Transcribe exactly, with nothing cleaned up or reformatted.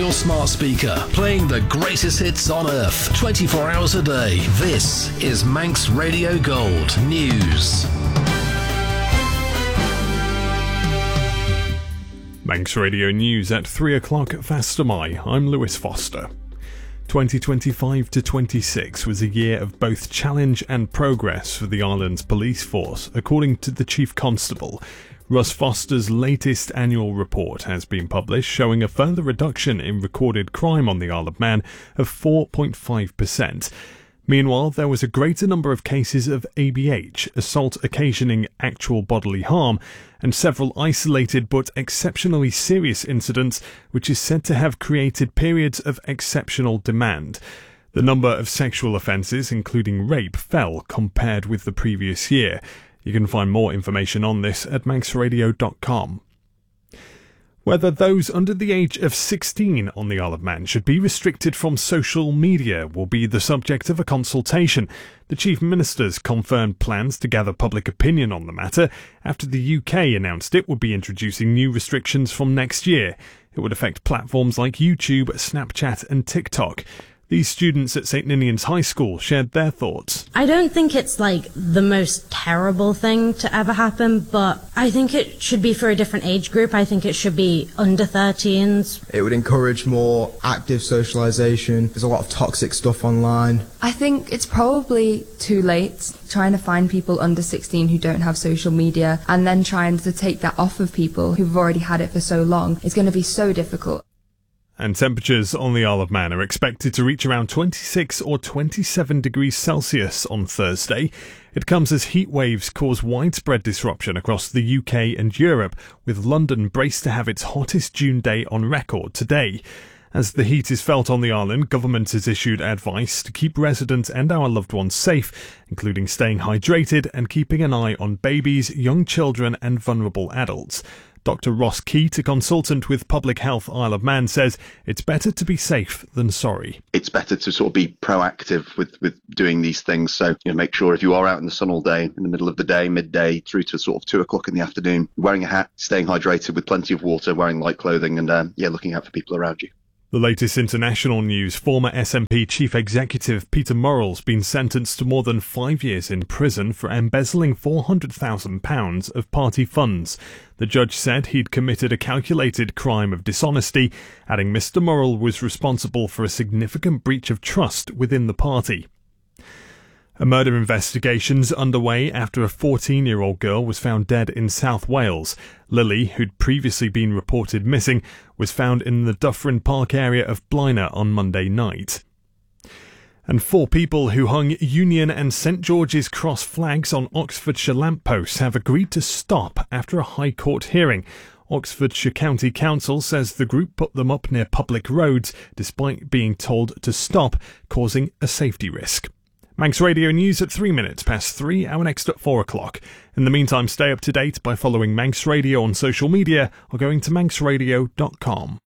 your smart speaker, playing the greatest hits on earth, twenty-four hours a day. This is Manx Radio Gold News. Manx Radio News at three o'clock Fastamai. I'm Lewis Foster. twenty twenty-five to twenty-six was a year of both challenge and progress for the island's police force, according to the Chief Constable. Russ Foster's latest annual report has been published, showing a further reduction in recorded crime on the Isle of Man of four point five percent. Meanwhile, there was a greater number of cases of A B H, assault occasioning actual bodily harm, and several isolated but exceptionally serious incidents, which is said to have created periods of exceptional demand. The number of sexual offences, including rape, fell compared with the previous year. You can find more information on this at manx radio dot com. Whether those under the age of sixteen on the Isle of Man should be restricted from social media will be the subject of a consultation. The Chief Minister's confirmed plans to gather public opinion on the matter after the U K announced it would be introducing new restrictions from next year. It would affect platforms like YouTube, Snapchat and TikTok. These students at St Ninian's High School shared their thoughts. I don't think it's like the most terrible thing to ever happen, but I think it should be for a different age group. I think it should be under thirteens. It would encourage more active socialisation. There's a lot of toxic stuff online. I think it's probably too late trying to find people under sixteen who don't have social media and then trying to take that off of people who've already had it for so long. It's going to be so difficult. And temperatures on the Isle of Man are expected to reach around twenty-six or twenty-seven degrees Celsius on Thursday. It comes as heat waves cause widespread disruption across the U K and Europe, with London braced to have its hottest June day on record today. As the heat is felt on the island, government has issued advice to keep residents and our loved ones safe, including staying hydrated and keeping an eye on babies, young children and vulnerable adults. Doctor Ross Keat, a consultant with Public Health Isle of Man, says it's better to be safe than sorry. It's better to sort of be proactive with, with doing these things. So, you know, make sure if you are out in the sun all day, in the middle of the day, midday, through to sort of two o'clock in the afternoon, wearing a hat, staying hydrated with plenty of water, wearing light clothing and, um, yeah, looking out for people around you. The latest international news, former S N P Chief Executive Peter Murrell's been sentenced to more than five years in prison for embezzling four hundred thousand pounds of party funds. The judge said he'd committed a calculated crime of dishonesty, adding Mister Murrell was responsible for a significant breach of trust within the party. A murder investigation's underway after a fourteen-year-old girl was found dead in South Wales. Lily, who'd previously been reported missing, was found in the Dufferin Park area of Blaenau on Monday night. And four people who hung Union and St George's Cross flags on Oxfordshire lampposts have agreed to stop after a High Court hearing. Oxfordshire County Council says the group put them up near public roads despite being told to stop, causing a safety risk. Manx Radio News at three minutes past three, our next at four o'clock. In the meantime, stay up to date by following Manx Radio on social media or going to manx radio dot com.